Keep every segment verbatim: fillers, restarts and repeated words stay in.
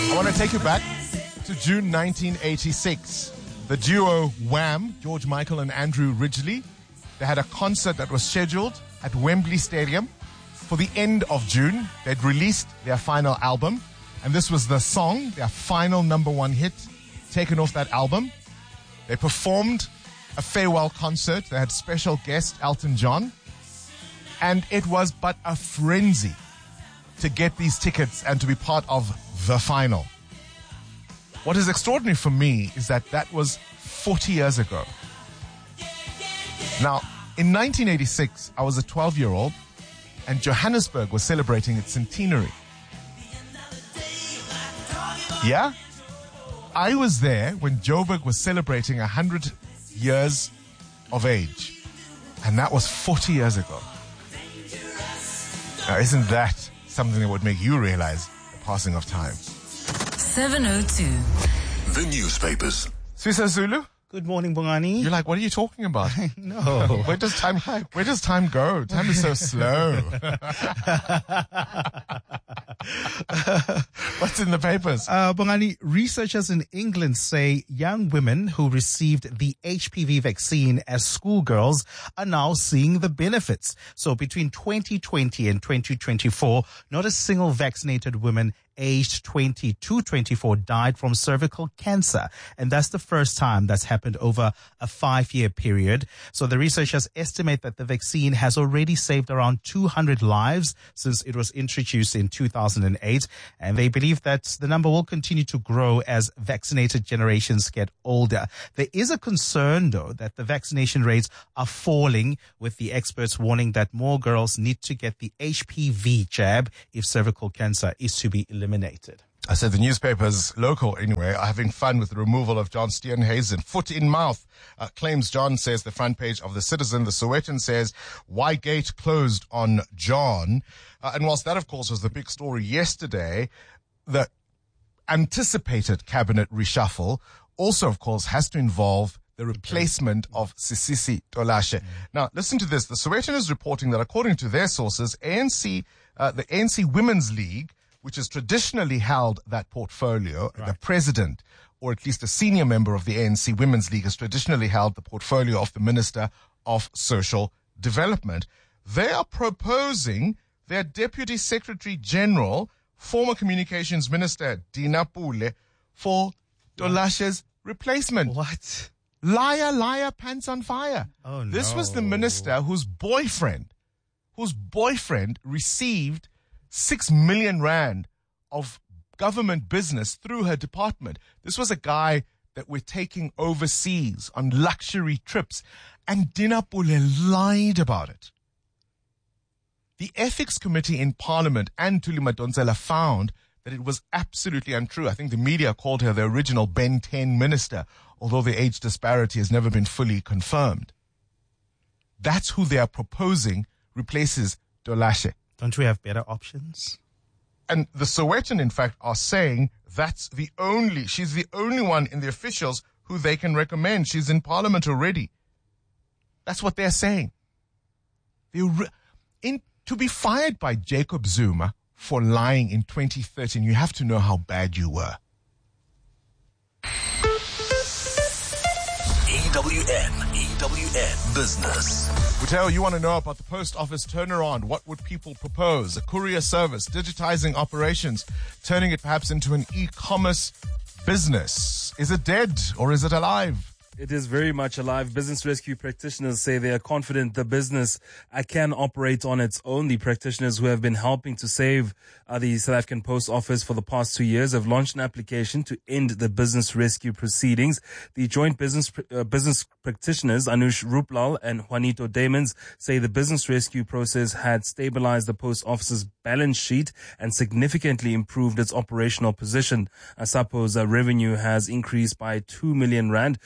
I want to take you back to June nineteen eighty-six. The duo Wham, George Michael and Andrew Ridgeley, they had a concert that was scheduled at Wembley Stadium for the end of June. They'd released their final album, and this was the song, their final number one hit, taken off that album. They performed a farewell concert. They had special guest Elton John, and it was but a frenzy to get these tickets and to be part of the final. What is extraordinary for me is that that was forty years ago. Now, in nineteen eighty-six, I was a twelve-year-old, and Johannesburg was celebrating its centenary. Yeah? I was there when Joburg was celebrating one hundred years of age, and that was forty years ago. Now, isn't that something that would make you realize the passing of time? seven oh two. The newspapers. Swisa Zulu? Good morning, Bongani. You're like, what are you talking about? No. Where does time, where does time go? Time is so slow. What's in the papers? Uh, Bongani, researchers in England say young women who received the H P V vaccine as schoolgirls are now seeing the benefits. So between twenty twenty and twenty twenty-four, not a single vaccinated woman aged twenty to twenty-four died from cervical cancer. And that's the first time that's happened over a five-year period. So the researchers estimate that the vaccine has already saved around two hundred lives since it was introduced in two thousand eight. And they believe that the number will continue to grow as vaccinated generations get older. There is a concern, though, that the vaccination rates are falling, with the experts warning that more girls need to get the H P V jab if cervical cancer is to be eliminated. I said the newspapers, local anyway, are having fun with the removal of John Steenhuisen. Foot in mouth, uh, claims John, says the front page of the Citizen. The Sowetan says, why gate closed on John? Uh, and whilst that, of course, was the big story yesterday, the anticipated cabinet reshuffle also, of course, has to involve the replacement of Sisisi Tolashe. Mm. Now, listen to this. The Sowetan is reporting that, according to their sources, A N C, uh, the A N C Women's League, which has traditionally held that portfolio, right. The president, or at least a senior member of the A N C Women's League, has traditionally held the portfolio of the Minister of Social Development. They are proposing their Deputy Secretary General, former Communications Minister Dina Pule, for Tolashe's replacement. What? Liar, liar, pants on fire. Oh, no. This was the minister whose boyfriend, whose boyfriend received Six million rand of government business through her department. This was a guy that we're taking overseas on luxury trips, and Dina Pule lied about it. The Ethics Committee in Parliament and Thuli Madonsela found that it was absolutely untrue. I think the media called her the original Ben ten minister, although the age disparity has never been fully confirmed. That's who they are proposing replaces Tolashe. Don't we have better options? And the Sowetan, in fact, are saying that's the only, she's the only one in the officials who they can recommend. She's in Parliament already. That's what they're saying. They re- in, to be fired by Jacob Zuma for lying in twenty thirteen, you have to know how bad you were. E W N, E W N Business. Buteo, you want to know about the post office turnaround. What would people propose? A courier service, digitizing operations, turning it perhaps into an e-commerce business. Is it dead or is it alive? It is very much alive. Business rescue practitioners say they are confident the business uh, can operate on its own. The practitioners who have been helping to save uh, the South African Post Office for the past two years have launched an application to end the business rescue proceedings. The joint business uh, business practitioners, Anush Ruplal and Juanito Damons, say the business rescue process had stabilized the post office's balance sheet and significantly improved its operational position. Uh, SAPO's uh, revenue has increased by two million rand to one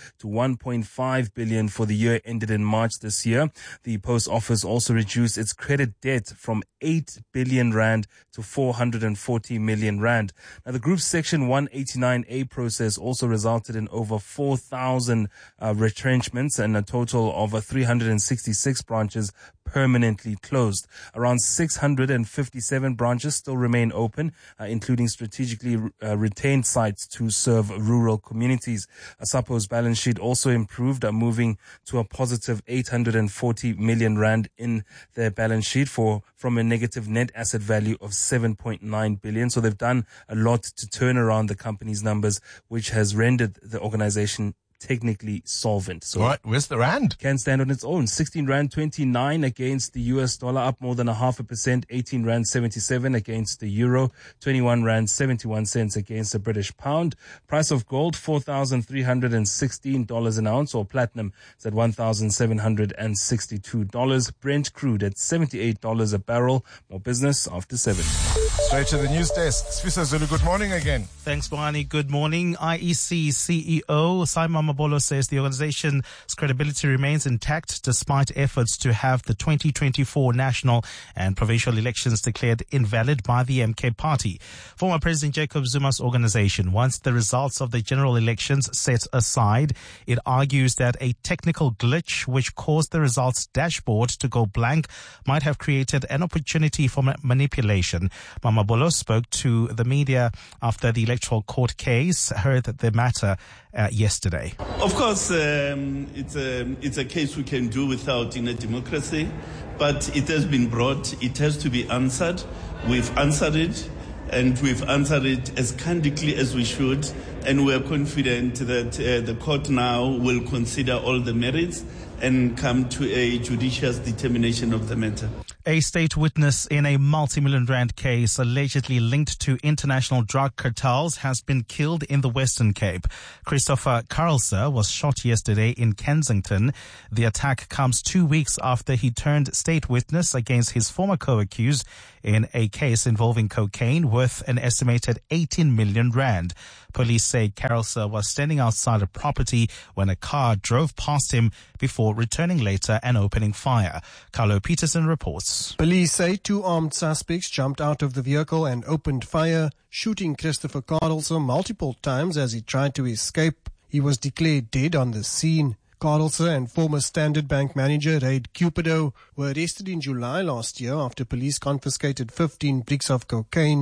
one point five billion for the year ended in March this year. The post office also reduced its credit debt from eight billion rand to four hundred forty million rand. Now, the group's Section one eighty-nine A process also resulted in over four thousand uh, retrenchments and a total of uh, three hundred sixty-six branches permanently closed. Around six hundred fifty-seven branches still remain open, uh, including strategically uh, retained sites to serve rural communities. SAPO's balance sheet also improved, uh, moving to a positive eight hundred forty million rand in their balance sheet for from a negative net asset value of seven point nine billion. So they've done a lot to turn around the company's numbers, which has rendered the organization technically solvent. So what? Where's the rand? Can stand on its own. sixteen rand twenty-nine against the U S dollar, up more than a half a percent. eighteen rand seventy-seven against the euro. twenty-one rand seventy-one cents against the British pound. Price of gold, four thousand three hundred sixteen dollars an ounce, or platinum is at one thousand seven hundred sixty-two dollars. Brent crude at seventy-eight dollars a barrel. More business after seven. Straight to the news desk. Sfisa Zulu, good morning again. Thanks, Bohani. Good morning. I E C C E O Simon Mabolo says the organization's credibility remains intact despite efforts to have the twenty twenty-four national and provincial elections declared invalid by the M K party. Former President Jacob Zuma's organization wants the results of the general elections set aside. It argues that a technical glitch which caused the results dashboard to go blank might have created an opportunity for ma- manipulation. Mamabolo spoke to the media after the electoral court case heard the matter uh, yesterday. Of course, um, it's, a, it's a case we can do without in a democracy, but it has been brought. It has to be answered. We've answered it, and we've answered it as candidly as we should, and we're confident that uh, the court now will consider all the merits and come to a judicious determination of the matter. A state witness in a multi-million rand case allegedly linked to international drug cartels has been killed in the Western Cape. Christopher Carlser was shot yesterday in Kensington. The attack comes two weeks after he turned state witness against his former co-accused in a case involving cocaine worth an estimated eighteen million rand. Police say Carlser was standing outside a property when a car drove past him before returning later and opening fire. Carlo Peterson reports. Police say two armed suspects jumped out of the vehicle and opened fire, shooting Christopher Carlser multiple times as he tried to escape. He was declared dead on the scene. Carlser and former Standard Bank manager Raid Cupido were arrested in July last year after police confiscated fifteen bricks of cocaine